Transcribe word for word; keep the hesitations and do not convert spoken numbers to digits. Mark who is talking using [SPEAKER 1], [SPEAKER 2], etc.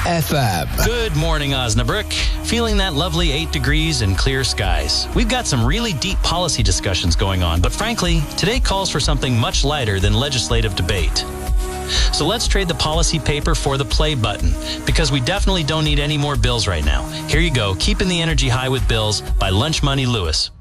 [SPEAKER 1] F M.
[SPEAKER 2] Good morning, Osnabrück. Feeling that lovely eight degrees and clear skies. We've got some really deep policy discussions going on, but frankly, today calls for something much lighter than legislative debate. So let's trade the policy paper for the play button, because we definitely don't need any more bills right now. Here you go, Keeping the Energy High with Bills by Lunch Money Lewis.